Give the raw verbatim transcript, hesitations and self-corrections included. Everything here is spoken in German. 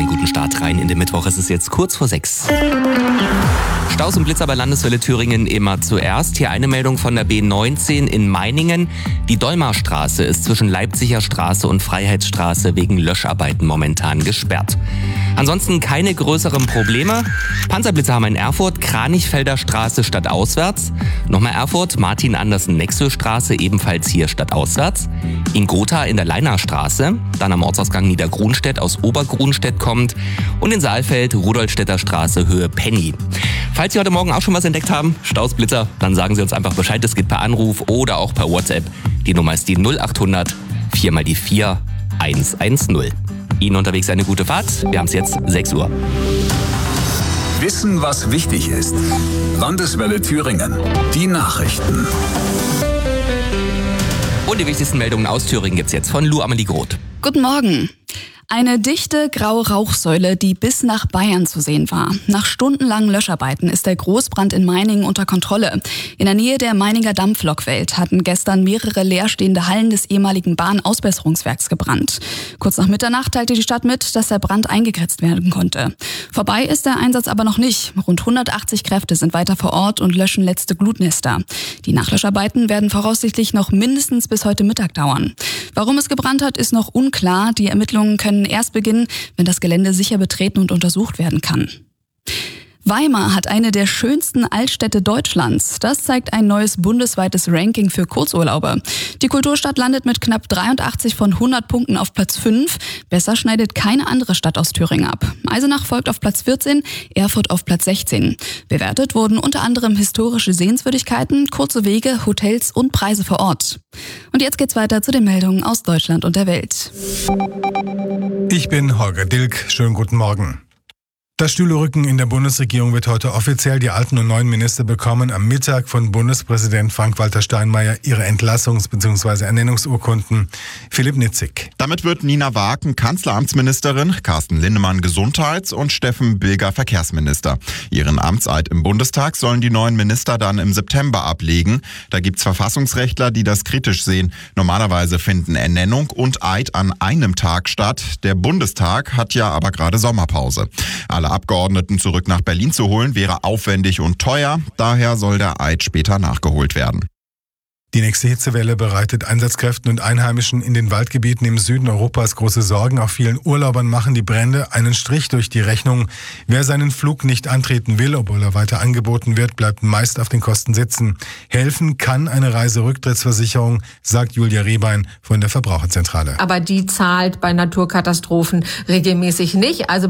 einen guten Start rein in den Mittwoch. Es ist jetzt kurz vor sechs. Staus und Blitzer bei Landeswelle Thüringen immer zuerst. Hier eine Meldung von der B neunzehn in Meiningen. Die Dolmarstraße ist zwischen Leipziger Straße und Freiheitsstraße wegen Löscharbeiten momentan gesperrt. Ansonsten keine größeren Probleme. Panzerblitzer haben in Erfurt, Kranichfelder Straße stadtauswärts. Nochmal Erfurt, Martin-Andersen-Nexel-Straße ebenfalls hier stadtauswärts. In Gotha in der Leinarstraße, dann am Ortsausgang Niedergrunstedt aus Obergrunstedt kommt. Und in Saalfeld, Rudolstädter Straße, Höhe Penny. Falls Sie heute Morgen auch schon was entdeckt haben, Staus, Blitzer, dann sagen Sie uns einfach Bescheid. Es geht per Anruf oder auch per WhatsApp. Die Nummer ist die null acht hundert vier mal die vier eins eins null. Ihnen unterwegs eine gute Fahrt. Wir haben es jetzt sechs Uhr. Wissen, was wichtig ist. Landeswelle Thüringen. Die Nachrichten. Und die wichtigsten Meldungen aus Thüringen gibt's jetzt von Lou Amelie Groth. Guten Morgen. Eine dichte graue Rauchsäule, die bis nach Bayern zu sehen war. Nach stundenlangen Löscharbeiten ist der Großbrand in Meiningen unter Kontrolle. In der Nähe der Meininger Dampflokwelt hatten gestern mehrere leerstehende Hallen des ehemaligen Bahnausbesserungswerks gebrannt. Kurz nach Mitternacht teilte die Stadt mit, dass der Brand eingegrenzt werden konnte. Vorbei ist der Einsatz aber noch nicht. Rund hundertachtzig Kräfte sind weiter vor Ort und löschen letzte Glutnester. Die Nachlöscharbeiten werden voraussichtlich noch mindestens bis heute Mittag dauern. Warum es gebrannt hat, ist noch unklar. Die Ermittlungen können erst beginnen, wenn das Gelände sicher betreten und untersucht werden kann. Weimar hat eine der schönsten Altstädte Deutschlands. Das zeigt ein neues bundesweites Ranking für Kurzurlauber. Die Kulturstadt landet mit knapp dreiundachtzig von hundert Punkten auf Platz fünf. Besser schneidet keine andere Stadt aus Thüringen ab. Eisenach folgt auf Platz vierzehn, Erfurt auf Platz sechzehn. Bewertet wurden unter anderem historische Sehenswürdigkeiten, kurze Wege, Hotels und Preise vor Ort. Und jetzt geht's weiter zu den Meldungen aus Deutschland und der Welt. Ich bin Holger Dilk. Schönen guten Morgen. Das Stühlerücken in der Bundesregierung wird heute offiziell. Die alten und neuen Minister bekommen am Mittag von Bundespräsident Frank-Walter Steinmeier ihre Entlassungs- bzw. Ernennungsurkunden. Philipp Nitzig. Damit wird Nina Waaken Kanzleramtsministerin, Carsten Linnemann Gesundheits- und Steffen Bilger Verkehrsminister. Ihren Amtseid im Bundestag sollen die neuen Minister dann im September ablegen. Da gibt's Verfassungsrechtler, die das kritisch sehen. Normalerweise finden Ernennung und Eid an einem Tag statt. Der Bundestag hat ja aber gerade Sommerpause. Alle Abgeordneten zurück nach Berlin zu holen, wäre aufwendig und teuer. Daher soll der Eid später nachgeholt werden. Die nächste Hitzewelle bereitet Einsatzkräften und Einheimischen in den Waldgebieten im Süden Europas große Sorgen. Auch vielen Urlaubern machen die Brände einen Strich durch die Rechnung. Wer seinen Flug nicht antreten will, obwohl er weiter angeboten wird, bleibt meist auf den Kosten sitzen. Helfen kann eine Reiserücktrittsversicherung, sagt Julia Rehbein von der Verbraucherzentrale. Aber die zahlt bei Naturkatastrophen regelmäßig nicht. Also